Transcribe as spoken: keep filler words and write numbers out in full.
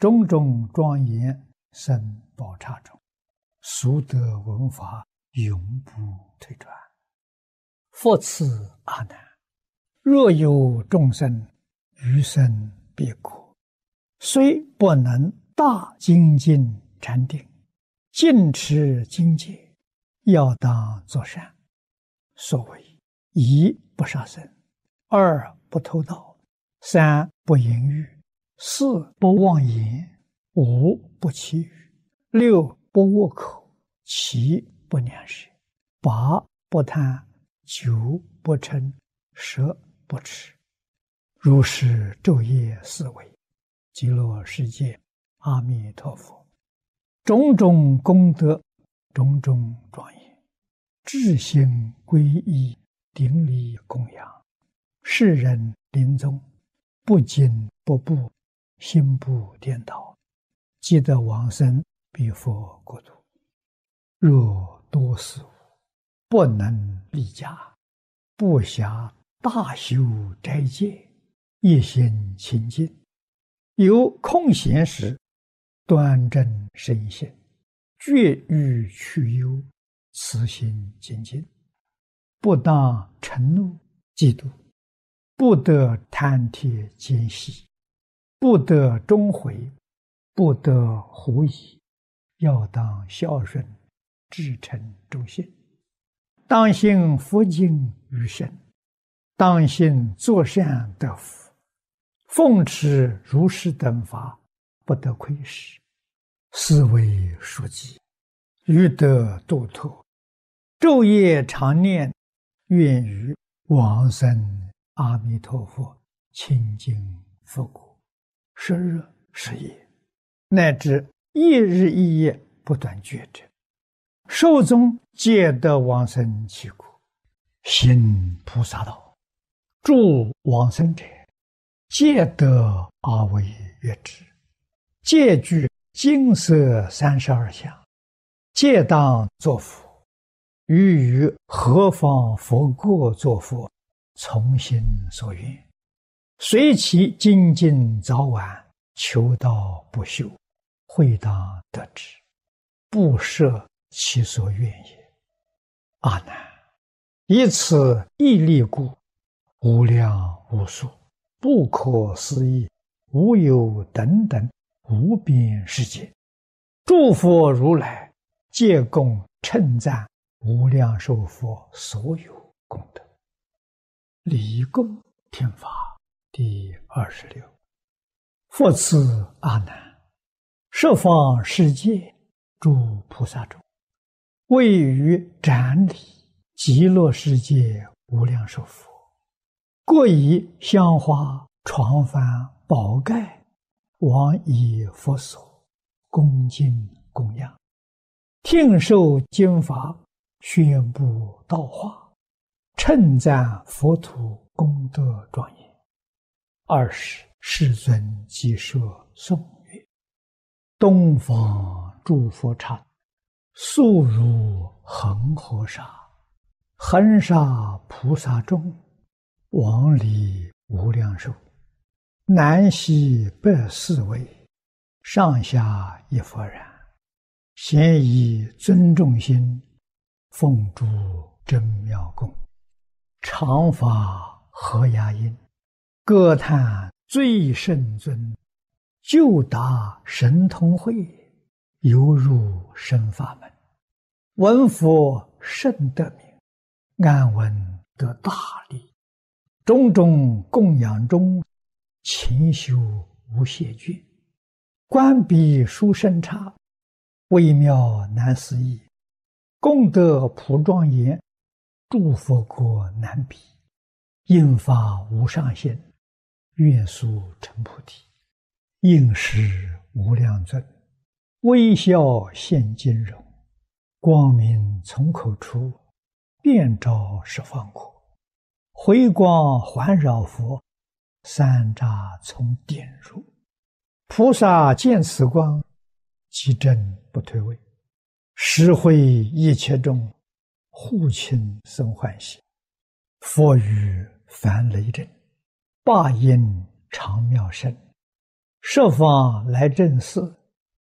种种庄严生宝刹中，俗德文法永不退转。复次阿难，若有众生余生必苦，虽不能大精进禅定，尽持精戒，要当作善。所谓一不杀生，二不偷盗，三不淫欲，四不妄言，五不绮语，六不恶口，七不两舌，八不贪，九不嗔，十不痴。如是昼夜思维，极乐世界阿弥陀佛，种种功德，种种庄严，至心皈依，顶礼供养，世人临终不惊不怖，心不颠倒，即得往生彼佛国土。若多事物不能立家，不暇大修斋戒，一心清净，有空闲时端正身心，绝欲去忧，慈心精进，不当嗔怒嫉妒，不得贪帖奸细，不得终悔，不得狐疑，要当孝顺，至诚忠信，当信佛经于身，当信作善得福，奉持如是等法，不得亏失，是为书记，欲得度脱，昼夜常念，愿于往生阿弥陀佛清净佛国，十日十夜，乃至一日一夜不断觉者，寿终皆得往生其国。行菩萨道，助往生者，皆得阿惟越致，皆具金色三十二相，皆当作佛。于于何方佛国作佛，从心所愿，随其精进早晚，求道不休，会当得之，不设其所愿也。阿难，以此一力故，无量无数，不可思议，无有等等无边世界，诸佛如来皆共称赞无量寿佛所有功德。礼供天法第二十六。复次阿难，十方世界诸菩萨中，位于展礼极乐世界无量寿佛，各以香花床幡宝盖往以佛所，恭敬供养，听受经法，宣布道化，称赞佛土功德庄严。二是世尊即说颂曰：东方诸佛刹，速如恒河沙，恒沙菩萨众，往礼无量寿，南西北四围，上下一佛然，咸以尊重心，奉诸真妙供，常发和雅音，歌叹最圣尊，就达神通慧，犹入深法门，闻佛甚得名，安闻得大利，种种供养中，勤修无懈倦，观彼殊胜刹，微妙难思议，功德普庄严，诸佛国难比，应发无上限，愿速成菩提，应时无量尊，微笑现金容，光明从口出，遍照十方国，回光环绕佛，三匝从点入，菩萨见此光，即正不退位，实会一切众，护亲生欢喜。佛语梵雷震，霸音常妙声， 设法来正视